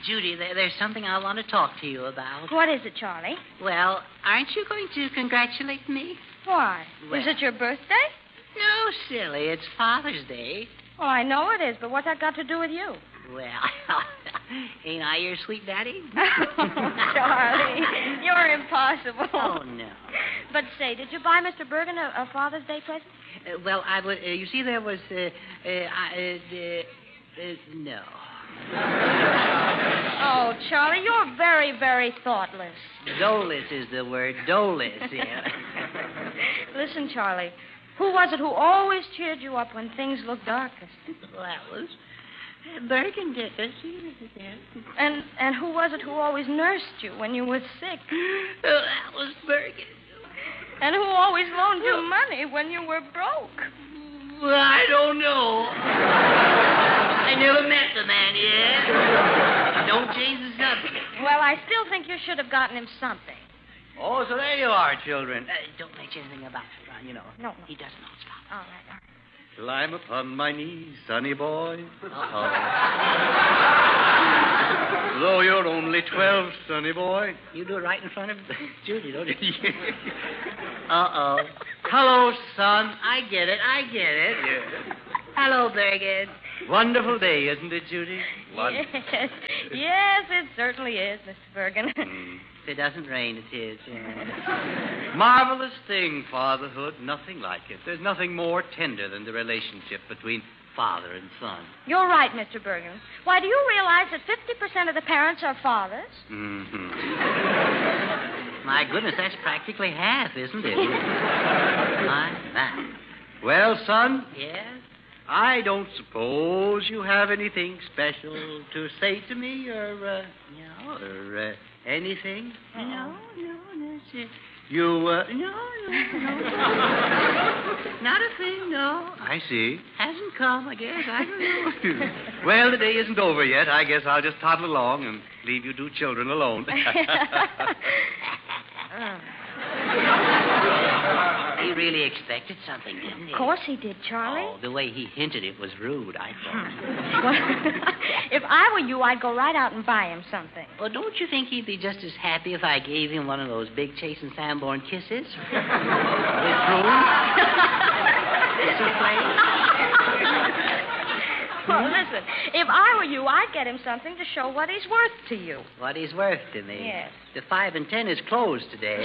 Judy, there's something I want to talk to you about. What is it, Charlie? Well, aren't you going to congratulate me? Why? Well- Is it your birthday? No, silly. It's Father's Day. Well, I know it is, but what's that got to do with you? Well, ain't I your sweet daddy? Charlie, you're impossible. Oh, no. But say, did you buy Mr. Bergen a Father's Day present? Well, I would. You see, there was. No. Oh, Charlie, you're very, very thoughtless. Dolus is the word. Dolus, yeah. Listen, Charlie, who was it who always cheered you up when things looked darkest? Well, that was Bergen did this. And who was it who always nursed you when you were sick? Oh, that was Bergen. And who always loaned you money when you were broke? Well, I don't know. I never met the man yet. Don't change the subject. Well, I still think you should have gotten him something. Oh, so there you are, children. Don't mention anything about it, Ron. You know. No. He doesn't know it's about. All right. Climb upon my knees, sonny boy. Though you're only 12, sonny boy. You do it right in front of Judy, don't you? Hello, son. I get it. Yeah. Hello, Bergen. Wonderful day, isn't it, Judy? Yes, it certainly is, Mr. Bergen. If it doesn't rain, it is. Yeah. Marvelous thing, fatherhood. Nothing like it. There's nothing more tender than the relationship between father and son. You're right, Mr. Bergen. Why, do you realize that 50% of the parents are fathers? Mm-hmm. My goodness, that's practically half, isn't it? My. Well, son, Yes? I don't suppose you have anything special to say to me or anything? No. You, No. Not a thing, no. I see. Hasn't come, I guess. I don't know. Well, the day isn't over yet. I guess I'll just toddle along and leave you two children alone. He really expected something, didn't he? Of course he did, Charlie. Oh, the way he hinted it was rude, I thought. Well, if I were you, I'd go right out and buy him something. Well, don't you think he'd be just as happy if I gave him one of those big Chase and Sanborn kisses? With fruit? Souffle? Well, listen, if I were you, I'd get him something to show what he's worth to you. What he's worth to me. Yes. The 5 and 10 is closed today.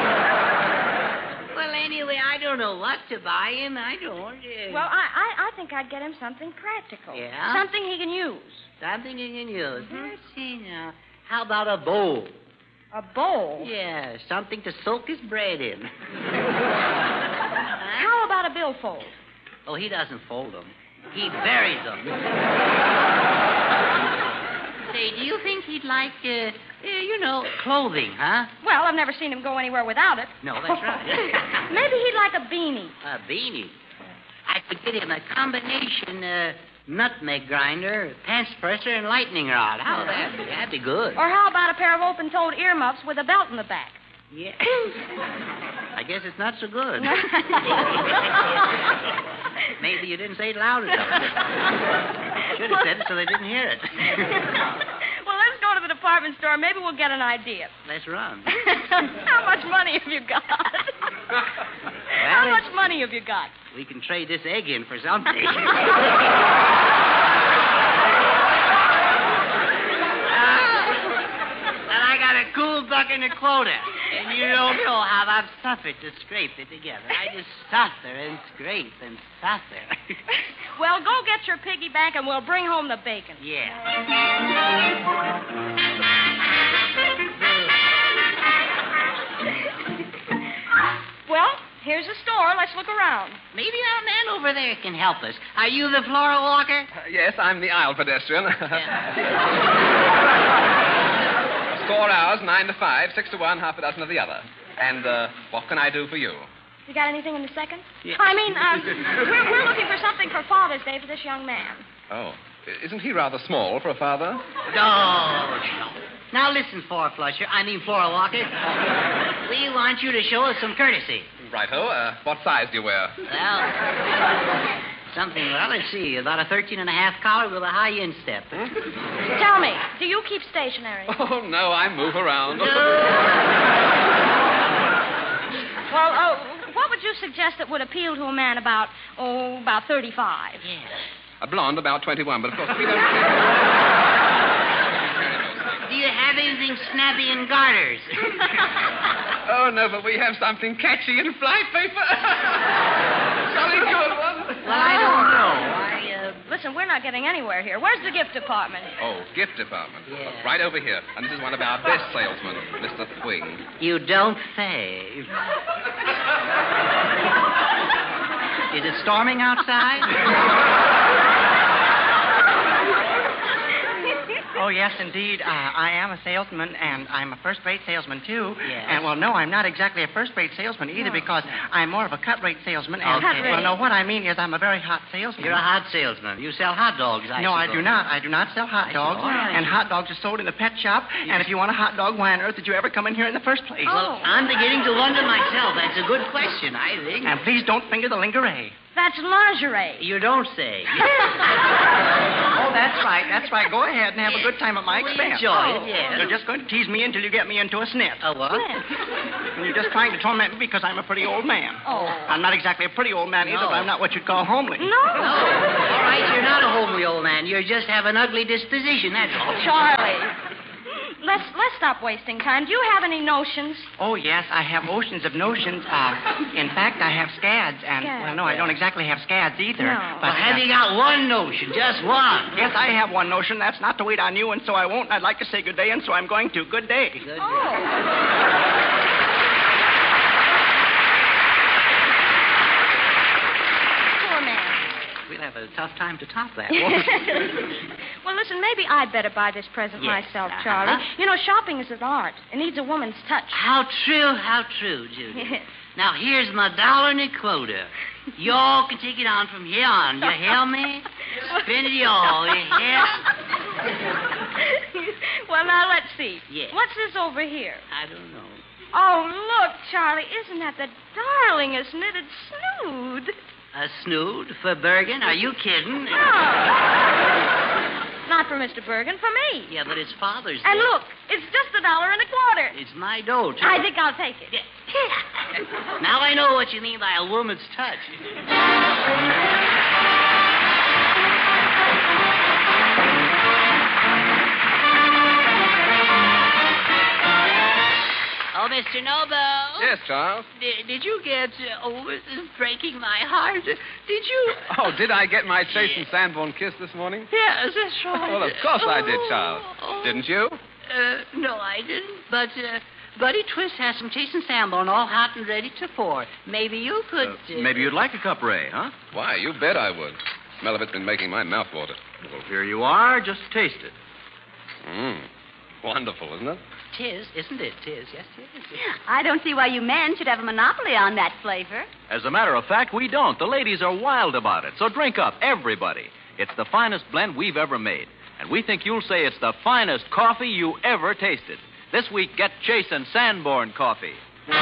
Well, anyway, I don't know what to buy him. I don't. Well, I think I'd get him something practical. Yeah? Something he can use. Something he can use. Let's see now. How about a bowl? A bowl? Yeah, something to soak his bread in. How about a billfold? Oh, he doesn't fold them. He buries them. Say, do you think he'd like, clothing, huh? Well, I've never seen him go anywhere without it. No, that's right. Maybe he'd like a beanie. A beanie? I could get him a combination nutmeg grinder, pants presser, and lightning rod. How would that be? That'd be good. Or how about a pair of open-toed earmuffs with a belt in the back? Yeah. I guess it's not so good. Maybe you didn't say it loud enough. Should have said it so they didn't hear it. Well, let's go to the department store. Maybe we'll get an idea. Let's run. How much money have you got? How much money have you got? We can trade this egg in for something. And I got a cool buck and a quota. And you don't know how I've suffered to scrape it together. I just suffer and scrape and suffer. Well, go get your piggy bank and we'll bring home the bacon. Yeah. Well, here's the store. Let's look around. Maybe our man over there can help us. Are you the floral walker? Yes, I'm the aisle pedestrian. Store hours, 9 to 5, 6 to 1, half a dozen of the other. And what can I do for you? You got anything in the second? Yeah. I mean, we're looking for something for Father's Day for this young man. Oh, isn't he rather small for a father? No. Now listen, Floral Walker. We want you to show us some courtesy. Righto. What size do you wear? Well, Something, well, let's see, about a 13.5 collar with a high instep. Tell me, do you keep stationary? Oh, no, I move around. Well, what would you suggest that would appeal to a man about 35? Yes. A blonde, about 21, but of course we don't... Do you have anything snappy in garters? Oh, no, but we have something catchy in fly paper. Jolly good one. Well, I don't know. Listen, we're not getting anywhere here. Where's the gift department? Oh, gift department. Yeah. Right over here. And this is one of our best salesmen, Mr. Thwing. You don't say. Is it storming outside? Oh, yes, indeed. I am a salesman, and I'm a first-rate salesman, too. Yes. And, well, no, I'm not exactly a first-rate salesman either because I'm more of a cut-rate salesman. And, Okay. well, no, what I mean is I'm a very hot salesman. You're a hot salesman. You sell hot dogs, No, I do not. I do not sell hot dogs. All right. And hot dogs are sold in the pet shop. And if you want a hot dog, why on earth did you ever come in here in the first place? Well, I'm beginning to wonder myself. That's a good question, I think. And please don't finger the lingerie. That's lingerie. You don't say. Oh, that's right. That's right. Go ahead and have a good time at my We expense. enjoy it, yes. You're just going to tease me until you get me into a sniff. A what? And you're just trying to torment me because I'm a pretty old man. Oh. I'm not exactly a pretty old man either, No. but I'm not what you'd call homely. No. No. All right, you're not a homely old man. You just have an ugly disposition, that's all. Charlie. Let's stop wasting time. Do you have any notions? Oh, yes, I have oceans of notions. In fact, I have scads, and, Scads. well, no, I don't exactly have scads either. No. But, Well, have you got one notion? Just one. Yes, I have one notion. That's not to wait on you, and so I won't. I'd like to say good day, and so I'm going to. Good day. Good. Oh. Poor man. We'll have a tough time to top that, won't we? Well, listen, maybe I'd better buy this present Yes, myself, uh-huh. Charlie. You know, shopping is an art. It needs a woman's touch. How true, Judy. Now, here's my dollar and a quota. Y'all can take it on from here on. You hear me? Spend it all, you hear? Well, now, let's see. Yes. What's this over here? I don't know. Oh, look, Charlie. Isn't that the darlingest knitted snood? A snood for Bergen? Are you kidding? No. Not for Mr. Bergen, for me. Yeah, but it's Father's Day. And look, it's just $1.25. It's my dough, too. I think I'll take it. Now I know what you mean by a woman's touch. Oh, Mr. Noble. Yes, Charles? Did you get... this is breaking my heart. Did you... Oh, did I get my Chase and Sanborn kiss this morning? Yes, that's right. Well, of course I did, Charles. Didn't you? No, I didn't. But, Buddy Twist has some Chase and Sanborn all hot and ready to pour. Maybe you could... Maybe you'd like a cup, Ray, huh? Why, you bet I would. Smell of it's been making my mouth water. Well, here you are. Just taste it. Wonderful, isn't it? Tis, isn't it? Tis, yes, tis. I don't see why you men should have a monopoly on that flavor. As a matter of fact, we don't. The ladies are wild about it. So drink up, everybody. It's the finest blend we've ever made. And we think you'll say it's the finest coffee you ever tasted. This week, get Chase and Sanborn coffee.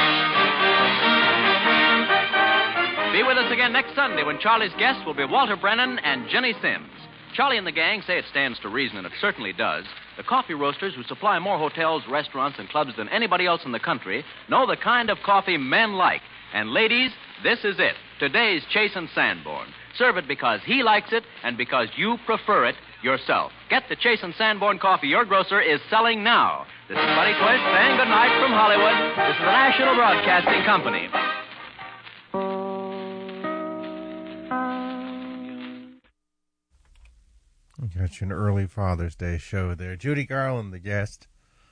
Be with us again next Sunday when Charlie's guests will be Walter Brennan and Jenny Sims. Charlie and the gang say it stands to reason, and it certainly does. The coffee roasters who supply more hotels, restaurants, and clubs than anybody else in the country know the kind of coffee men like. And ladies, this is it. Today's Chase and Sanborn. Serve it because he likes it and because you prefer it yourself. Get the Chase and Sanborn coffee your grocer is selling now. This is Buddy Twist saying good night from Hollywood. This is the National Broadcasting Company. Got you an early Father's Day show there. Judy Garland, the guest.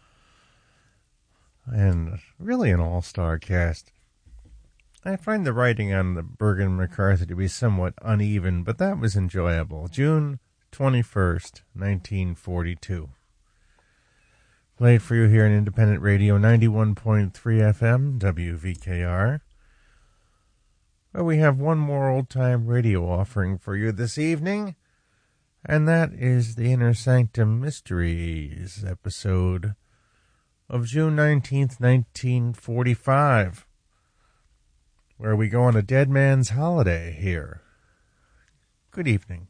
And really an all-star cast. I find the writing on the Bergen McCarthy to be somewhat uneven, but that was enjoyable. June 21st, 1942. Played for you here on Independent Radio 91.3 FM, WVKR. Well, we have one more old-time radio offering for you this evening. And that is the Inner Sanctum Mysteries episode of June 19th, 1945, where we go on a dead man's holiday here. Good evening.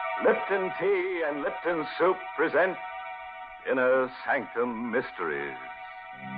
Lipton Tea and Lipton Soup present Inner Sanctum Mysteries.